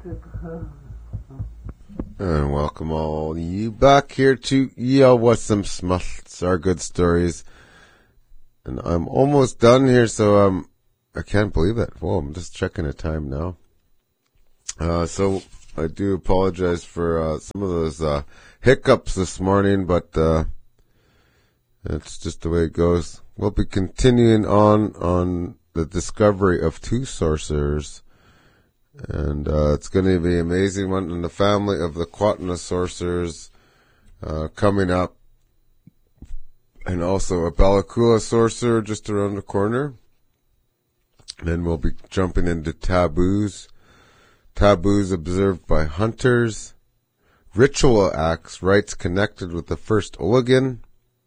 And welcome all you back here to Yo What's Some Smuts, Our Good Stories. And I'm almost done here, so I can't believe that. Whoa, I'm just checking the time now. So I do apologize for some of those hiccups this morning, but it's just the way it goes. We'll be continuing on the discovery of two sorcerers. And it's going to be an amazing one in the family of the Quatna sorcerers coming up. And also a Balakula sorcerer just around the corner. Then we'll be jumping into taboos. Taboos observed by hunters. Ritual acts, rites connected with the first Oligan.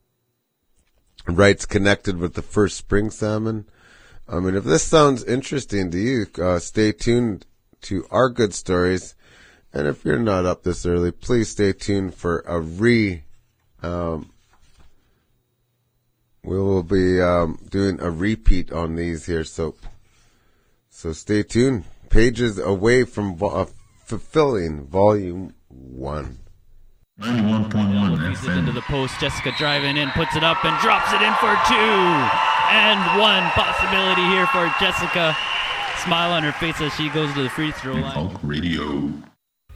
Rites connected with the first spring salmon. I mean, if this sounds interesting to you, stay tuned to Our Good Stories. And if you're not up this early, please stay tuned for a we will be doing a repeat on these here, so stay tuned. Pages away from fulfilling Volume 1. 91.1 Feeds it into the post. Jessica driving in, puts it up and drops it in for 2. And 1 possibility here for Jessica. Smile on her face as she goes to the free throw line. Talk Radio.